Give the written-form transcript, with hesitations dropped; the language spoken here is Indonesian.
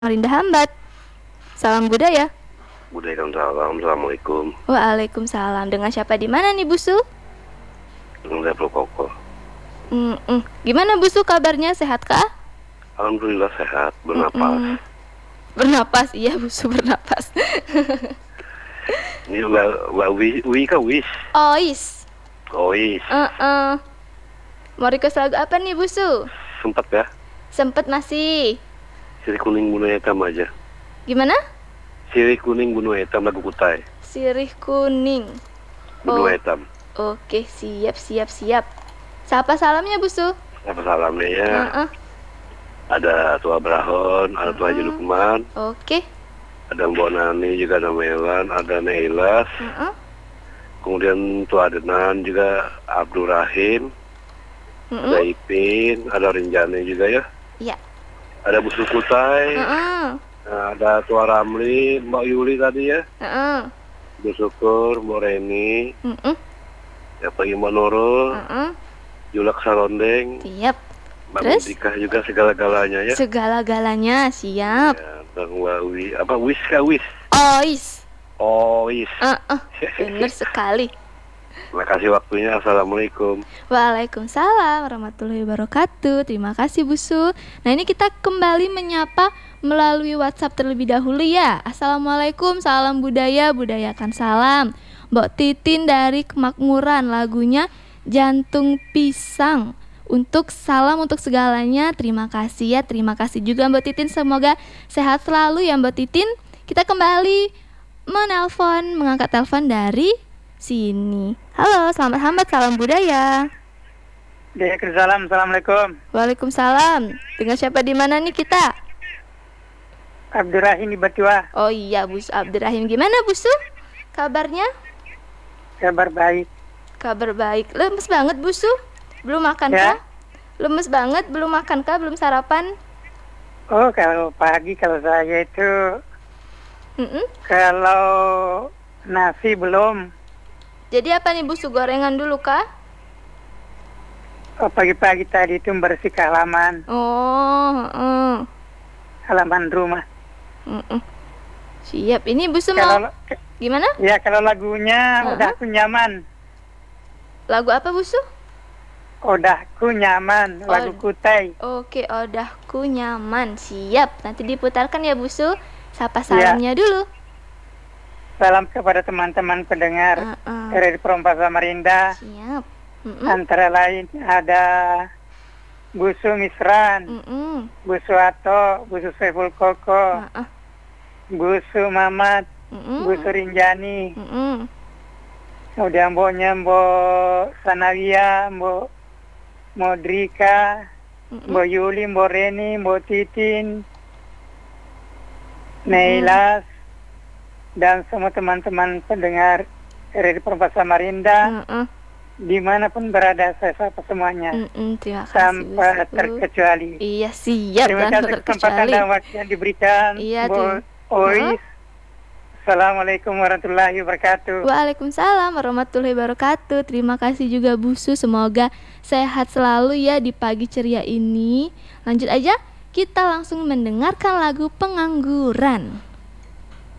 Marinda Hambat. Salam budaya. Waalaikumsalam. Assalamualaikum. Waalaikumsalam. Dengan siapa di mana nih, Busu? Dengan Dapur Koko. Gimana Busu kabarnya, sehat kah? Alhamdulillah sehat, bernapas. Bernapas, iya Busu bernapas. Ini Mbak Wi kah Wis? Ois. Ois. Mau request lagu apa nih Busu? Sempet ya? Sempet masih. Sirih kuning bunuh hitam aja. Gimana? Sirih kuning bunuh hitam lagu Kutai. Sirih kuning. Bunuh hitam. Oke, siap. Siapa salamnya Busu? Apa salamnya ya? Ada Tua Brahon, ada Tua Haji Lukman. Oke. Ada Mbok Nani, juga ada Melan, ada Neilas. Kemudian Tua Adenan juga Abdul Rahim. Ada Ipin, ada Rinjani juga ya. Iya. Ada Busu Kutai. Ada Tua Ramli, Mbak Yuli tadi ya. Bu Syukur, Mbak Reni. Ya pagi Mbak Nurul. Julak Sarondeng. Siap. Mbak Terus? Mudika juga segala-galanya ya. Segala-galanya, siap. Ya, Bang Wawi, apa Wis kah Wis? Ois. Ois. Bener sekali. Terima kasih waktunya. Assalamualaikum. Waalaikumsalam warahmatullahi wabarakatuh. Terima kasih Busu. Nah, ini kita kembali menyapa melalui WhatsApp terlebih dahulu ya. Assalamualaikum, salam budaya, budayakan salam. Mbok Titin dari Kemakmuran, lagunya Jantung Pisang. Untuk salam untuk segalanya, terima kasih ya. Terima kasih juga Mbak Titin, semoga sehat selalu ya Mbak Titin. Kita kembali mengangkat telepon dari sini. Halo, selamat hambat, salam budaya. Waalaikumsalam, assalamualaikum. Waalaikumsalam. Dengan siapa di mana nih kita? Abdurrahim di Batiwa. Oh iya, Bus Abdurrahim. Gimana Busu? Kabarnya? Kabar baik. Kabar baik. Lemes banget Busu? Belum makan kah? Lemes banget, belum makan kah? Belum sarapan? Oh, kalau pagi kalau saya itu kalau nasi belum. Jadi apa nih Busu, gorengan dulu kah? Oh, pagi-pagi tadi itu membersihkan halaman. Halaman rumah. Siap. Ini Busu kalau, mau gimana? Ya, kalau lagunya udah aku nyaman. Lagu apa Busu? Udahku nyaman, lagu Kutai. Oke, udahku nyaman. Siap. Nanti diputarkan ya Busu. Sapa salamnya dulu. Salam kepada teman-teman pendengar dari Perompak Samarinda. Siap. Antara lain ada Busu Misran, Busu Ato, Busu Saiful Koko, Busu Mamat, Busu Rinjani. Kemudian Mbok Sanawia, Mbok Modrika, Mbok Yuli, Mbok Reni, Mbok Titin, Neilas, dan semua teman-teman pendengar dari Perompak Samarinda, dimanapun berada, saya sapa semuanya. Terima kasih tanpa Busu. terkecuali. Iya, siap. Terima kasih kesempatan dan waktu yang diberikan. Iya, Ois. Assalamualaikum warahmatullahi wabarakatuh. Waalaikumsalam warahmatullahi wabarakatuh. Terima kasih juga Busu. Semoga sehat selalu ya di pagi ceria ini. Lanjut aja, kita langsung mendengarkan lagu Pengangguran.